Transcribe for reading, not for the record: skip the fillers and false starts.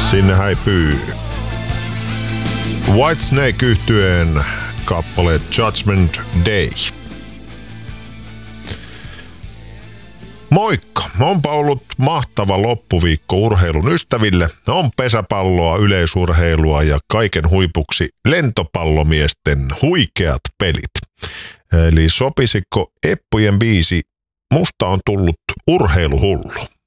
Sinne häipyy Whitesnake -yhtyeen kappale Judgment Day. Moikka! Onpa ollut mahtava loppuviikko urheilun ystäville. On pesäpalloa, yleisurheilua ja kaiken huipuksi lentopallomiesten huikeat pelit. Eli sopisiko Eppujen biisi Musta on tullut urheiluhullu?